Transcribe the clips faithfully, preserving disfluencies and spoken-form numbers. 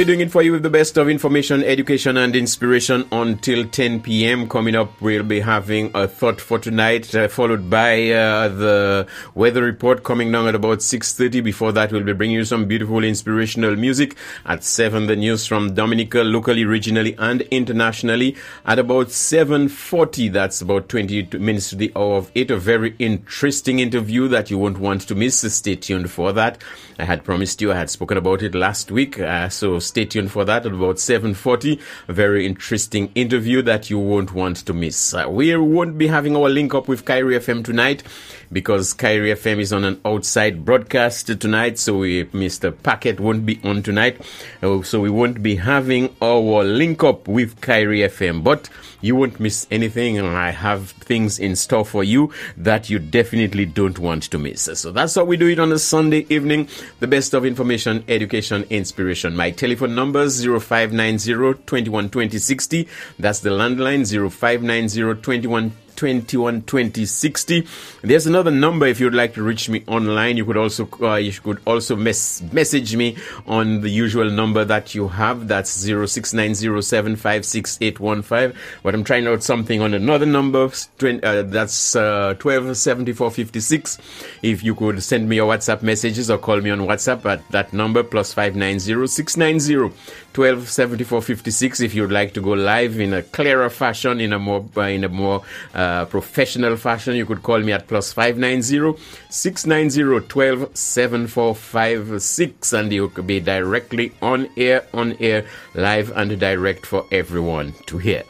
be doing it for you with the best of information, education, and inspiration until ten p.m. Coming up, we'll be having a thought for tonight, uh, followed by uh, the weather report coming down at about six thirty. Before that, we'll be bringing you some beautiful inspirational music. At seven, the news from Dominica, locally, regionally, and internationally. At about seven forty, that's about twenty minutes to the hour of eight, a very interesting interview that you won't want to miss. Stay tuned for that. I had promised you, I had spoken about it last week, uh, so stay tuned for that at about seven forty. A very interesting interview that you won't want to miss. Uh, we won't be having our link up with Kyrie F M tonight because Kyrie F M is on an outside broadcast tonight, so we, Mister Packet won't be on tonight. Uh, so we won't be having our link up with Kyrie F M, but you won't miss anything, and I have things in store for you that you definitely don't want to miss. So that's how we do it on a Sunday evening. The best of information, education, inspiration. My telephone number is zero five nine zero, two one two zero, six zero. That's the landline, zero five nine zero, two one twenty-one twenty sixty. There's another number if you'd like to reach me online. You could also uh, you could also mes- message me on the usual number that you have. That's zero six nine zero seven five six eight one five. But I'm trying out something on another number. Uh, that's uh, twelve seventy-four fifty-six. If you could send me your WhatsApp messages or call me on WhatsApp at that number, plus five nine zero six nine zero twelve seventy-four fifty-six. If you'd like to go live in a clearer fashion, in a more uh, in a more uh, professional fashion, you could call me at plus five nine zero six nine zero twelve seven four five six, and you could be directly on air, on air, live and direct for everyone to hear.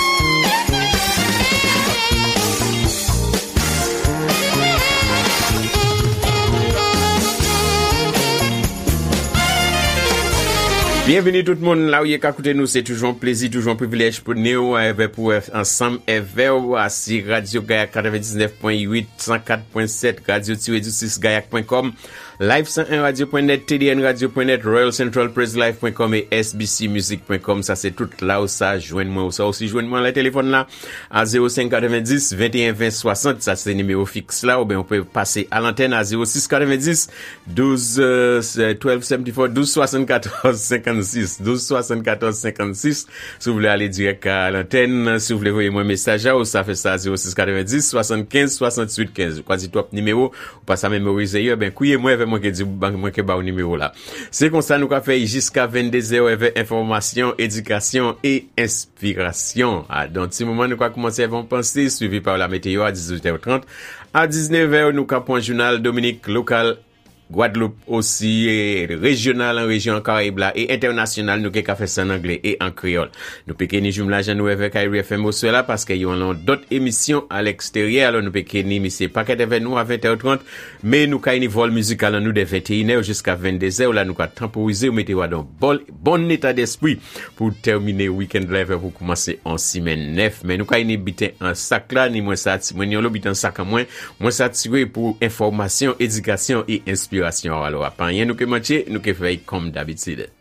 Bienvenue tout le monde là où y est qu'à côté nous, c'est toujours un plaisir, toujours un privilège pour nous avec pour ensemble avec à si Radio Gaillac quatre-vingt-dix-neuf point huit, cent quatre point sept, radio tiret du six gaillac point com, live cent un radio point net, T D N radio point net, Royal Central Press Live point com et S B C music point com. Ça c'est tout là où ça joigne-moi ou ça aussi joigne-moi le téléphone là à zéro cinq quatre-vingt-dix vingt et un vingt soixante. Ça c'est numéro fixe là, ou bien on peut passer à l'antenne à zéro six quatre-vingt-dix douze douze soixante-quatre douze soixante-quatorze cinquante-six douze soixante-quatorze cinquante-six. Si vous voulez aller direct à l'antenne, si vous voulez envoyer moi un message ou ça fait ça zéro six quatre-vingt-dix soixante-quinze soixante-huit quinze. Quoi dit top numéro ou pas ça mémoriser, ben couillez moi avec moi que dit moi que ba au numéro là. C'est comme ça nous qu'a fait jusqu'à vingt-deux heures avec information, éducation et inspiration. Ah, donc ce moment nous qu'a commencer avant penser suivi par la météo à dix-huit heures trente. À dix-neuf heures nous qu'a point journal Dominique local Guadeloupe aussi, et régional en région Caraïbe là, et international, nous qu'a fait ça en anglais et en créole. Nous péquons ni jumelage nous avec Kyrie F M au là, parce qu'il y a d'autres émissions à l'extérieur, alors nous péquons ni, mais c'est pas qu'à nous à vingt heures trente, mais nous qu'a ni vol musical en nous de vingt et une heures jusqu'à vingt-deux heures, là nous qu'a temporiser, ou mettez-vous dans bon, bon état d'esprit pour terminer week-end live pour commencer en semaine neuf, mais nous qu'a ni bité un sac là, ni moins ça, moi ni on l'obit un sac à moins, moins saturé pour information, éducation et inspiration. Alors, pas rien nous que manquer, nous que faire comme d'habitude.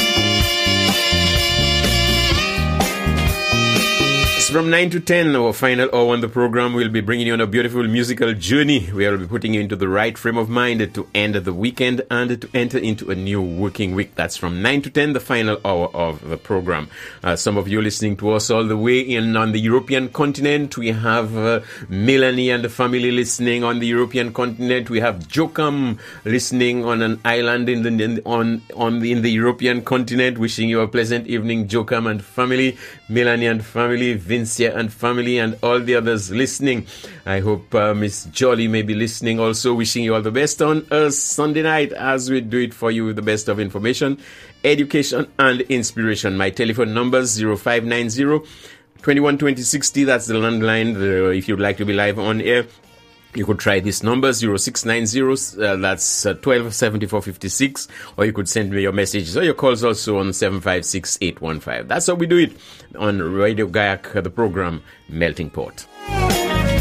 From nine to ten, our final hour on the program, we'll be bringing you on a beautiful musical journey. We'll be putting you into the right frame of mind to end the weekend and to enter into a new working week. That's from nine to ten, the final hour of the program. Uh, some of you listening to us all the way in on the European continent. We have uh, Melanie and the family listening on the European continent. We have Jokam listening on an island in the in, on on the in the European continent. Wishing you a pleasant evening, Jokam and family, Melanie and family, Vincia and family, and all the others listening. I hope uh, Miss Jolly may be listening also. Wishing you all the best on a Sunday night as we do it for you with the best of information, education, and inspiration. My telephone number is zero five nine zero two one two zero six zero. That's the landline. The, if you'd like to be live on air, you could try this number, zero six nine zero, uh, that's uh, twelve seventy-four fifty-six, or you could send me your messages or your calls also on seven five six eight one five. That's how we do it on Radio Gaillac, the program Melting Pot.